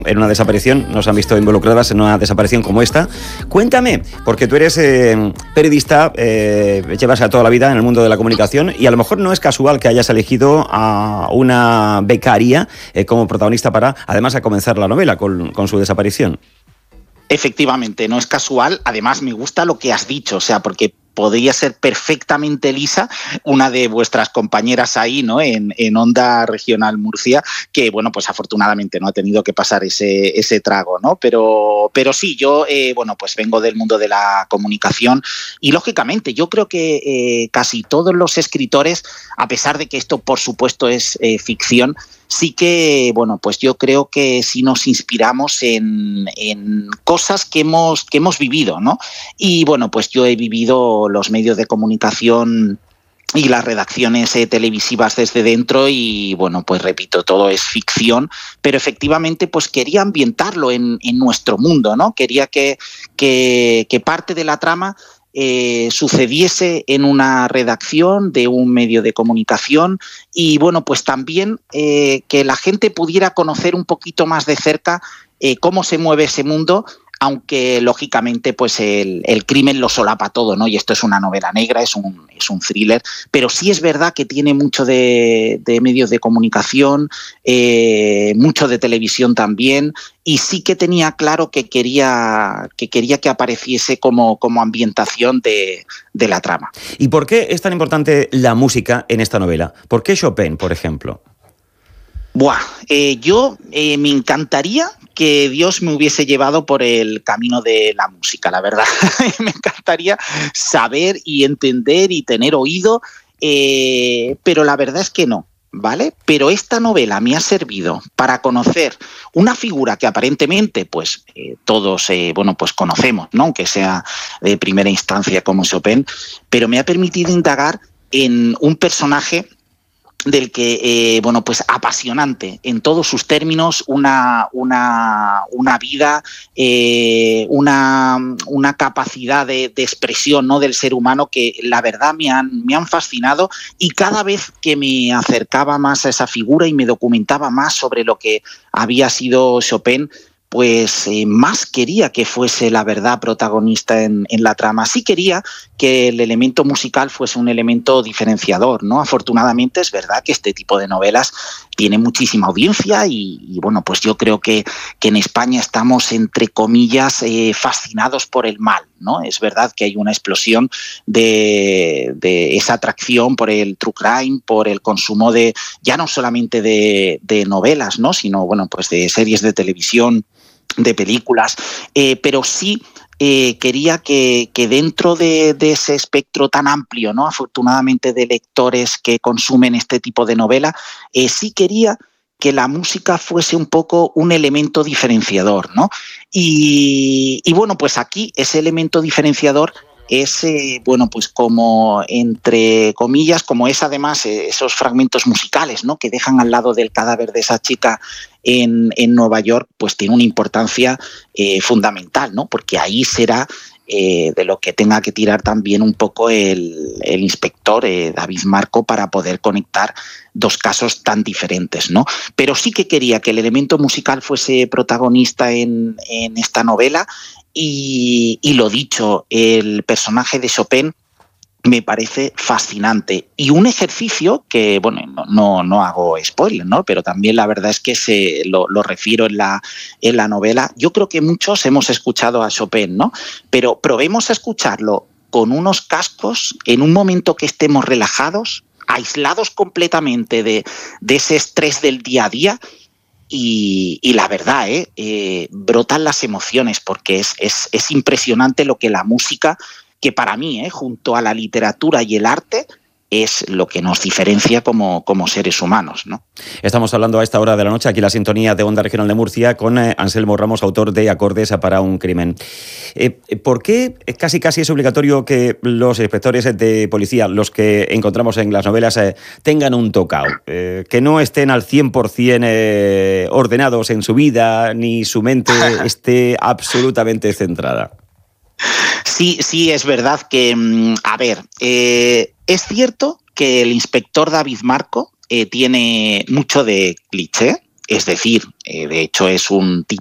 En una desaparición, nos han visto involucradas en una desaparición como esta. Cuéntame, porque tú eres periodista, llevas a toda la vida en el mundo de la comunicación y a lo mejor no es casual que hayas elegido a una becaria como protagonista para, además, a comenzar la novela con su desaparición. Efectivamente, no es casual. Además, me gusta lo que has dicho, o sea, porque podría ser perfectamente Lisa, una de vuestras compañeras ahí, ¿no? En Onda Regional Murcia, que, bueno, pues afortunadamente no ha tenido que pasar ese trago, ¿no? Pero sí, yo, bueno, pues vengo del mundo de la comunicación y, lógicamente, yo creo que casi todos los escritores, a pesar de que esto, por supuesto, es ficción, sí que, bueno, pues yo creo que sí nos inspiramos en cosas que hemos vivido, ¿no? Y, bueno, pues yo he vivido los medios de comunicación y las redacciones televisivas desde dentro y, bueno, pues repito, todo es ficción, pero efectivamente pues quería ambientarlo en nuestro mundo, ¿no? Quería que parte de la trama sucediese en una redacción de un medio de comunicación y, bueno, pues también que la gente pudiera conocer un poquito más de cerca cómo se mueve ese mundo, aunque lógicamente pues el crimen lo solapa todo, ¿no? Y esto es una novela negra, es un thriller, pero sí es verdad que tiene mucho de medios de comunicación, mucho de televisión también, y sí que tenía claro que quería que apareciese como ambientación de la trama. ¿Y por qué es tan importante la música en esta novela? ¿Por qué Chopin, por ejemplo? Yo me encantaría que Dios me hubiese llevado por el camino de la música, la verdad. Me encantaría saber y entender y tener oído, pero la verdad es que no, ¿vale? Pero esta novela me ha servido para conocer una figura que aparentemente pues todos bueno, pues conocemos, ¿no? Aunque sea de primera instancia como Chopin, pero me ha permitido indagar en un personaje del que, bueno, pues apasionante en todos sus términos, una vida, una capacidad de expresión, ¿no? Del ser humano que la verdad me han fascinado, y cada vez que me acercaba más a esa figura y me documentaba más sobre lo que había sido Chopin, pues más quería que fuese la verdad protagonista en la trama. Sí quería que el elemento musical fuese un elemento diferenciador, ¿no? Afortunadamente es verdad que este tipo de novelas tiene muchísima audiencia y bueno, pues yo creo que en España estamos, entre comillas, fascinados por el mal, ¿no? Es verdad que hay una explosión de esa atracción por el true crime, por el consumo de, ya no solamente de novelas, ¿no? Sino, bueno, pues de series de televisión, de películas, pero sí quería que dentro de ese espectro tan amplio, ¿no? Afortunadamente, de lectores que consumen este tipo de novela, sí quería que la música fuese un poco un elemento diferenciador, ¿no? Y bueno, pues aquí ese elemento diferenciador es, bueno, pues como, entre comillas, como es además esos fragmentos musicales, ¿no? Que dejan al lado del cadáver de esa chica en Nueva York, pues tiene una importancia fundamental, ¿no? Porque ahí será de lo que tenga que tirar también un poco el inspector David Marco para poder conectar dos casos tan diferentes, ¿no? Pero sí que quería que el elemento musical fuese protagonista en esta novela y lo dicho, el personaje de Chopin me parece fascinante y un ejercicio que, bueno, no hago spoiler, ¿no? Pero también la verdad es que lo refiero en la novela. Yo creo que muchos hemos escuchado a Chopin, ¿no? Pero probemos a escucharlo con unos cascos en un momento que estemos relajados, aislados completamente de ese estrés del día a día. Y la verdad, brotan las emociones, porque es impresionante lo que la música, que para mí, junto a la literatura y el arte, es lo que nos diferencia como seres humanos, ¿no? Estamos hablando a esta hora de la noche, aquí la sintonía de Onda Regional de Murcia, con Anselmo Ramos, autor de Acordes para un crimen. ¿Por qué casi es obligatorio que los inspectores de policía, los que encontramos en las novelas, tengan un tocao? Que no estén al 100% ordenados en su vida, ni su mente esté absolutamente centrada. Sí, es verdad que, a ver, es cierto que el inspector David Marco tiene mucho de cliché, Es decir, de hecho es un tipo